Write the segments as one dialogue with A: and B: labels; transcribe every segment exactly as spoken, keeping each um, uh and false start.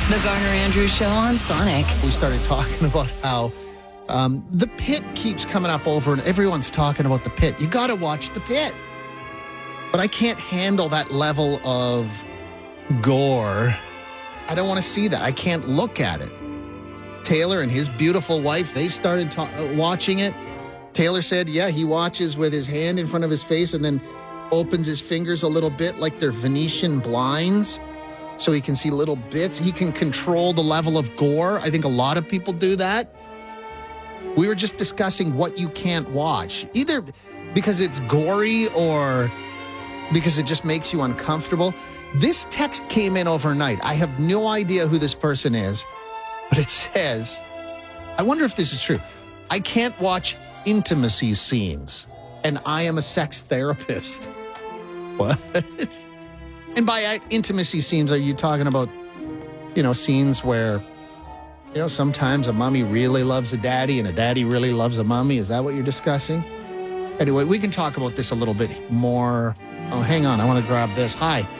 A: The Garner Andrews Show on Sonic.
B: We started talking about how um, the Pit keeps coming up over, and everyone's talking about the Pit. You got to watch the Pit. But I can't handle that level of gore. I don't want to see that. I can't look at it. Taylor and his beautiful wife, they started ta- watching it. Taylor said, yeah, he watches with his hand in front of his face and then opens his fingers a little bit like they're Venetian blinds so he can see little bits. He can control the level of gore. I think a lot of people do that. We were just discussing what you can't watch, either because it's gory or because it just makes you uncomfortable. This text came in overnight. I have no idea who this person is, but it says, I wonder if this is true. I can't watch intimacy scenes, and I am a sex therapist. What? And by intimacy scenes, are you talking about, you know, scenes where, you know, sometimes a mommy really loves a daddy and a daddy really loves a mommy? Is that what you're discussing? Anyway, we can talk about this a little bit more. Oh, hang on. I want to grab this. Hi.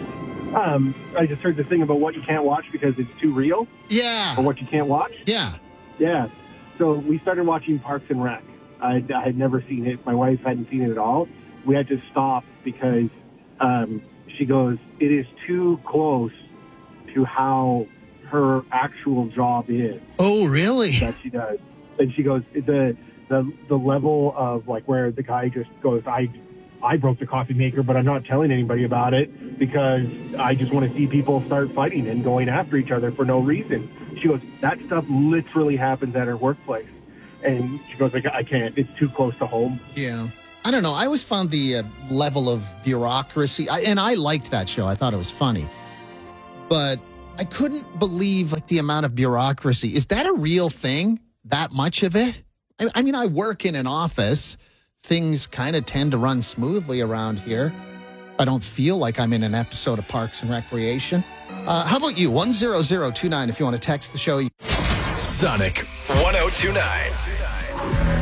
C: Um, I just heard this thing about what you can't watch because it's too real.
B: Yeah.
C: Or what you can't watch.
B: Yeah.
C: Yeah. So we started watching Parks and Rec. I, I had never seen it. My wife hadn't seen it at all. We had to stop because um, she goes, it is too close to how her actual job is.
B: Oh, really?
C: That she does. And she goes, the the the level of like where the guy just goes, I I broke the coffee maker, but I'm not telling anybody about it because I just want to see people start fighting and going after each other for no reason. She goes, that stuff literally happens at her workplace. And she goes, like, I can't. It's too close to home.
B: Yeah. I don't know. I always found the uh, level of bureaucracy, I, and I liked that show. I thought it was funny. But I couldn't believe like the amount of bureaucracy. Is that a real thing? That much of it? I, I mean, I work in an office. Things kind of tend to run smoothly around here. I don't feel like I'm in an episode of Parks and Recreation. Uh, how about you? one zero zero two nine if you want to text the show.
D: Sonic one oh two nine.